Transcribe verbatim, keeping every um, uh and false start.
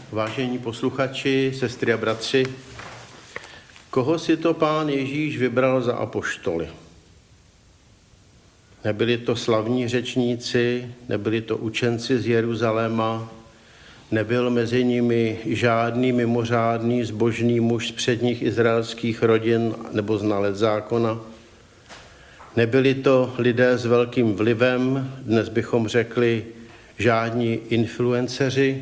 Vážení posluchači, sestry a bratři, koho si to Pán Ježíš vybral za apoštoly? Nebyli to slavní řečníci, nebyli to učenci z Jeruzaléma, nebyl mezi nimi žádný mimořádný zbožný muž z předních izraelských rodin nebo znalec zákona. Nebyli to lidé s velkým vlivem, dnes bychom řekli žádní influenceři,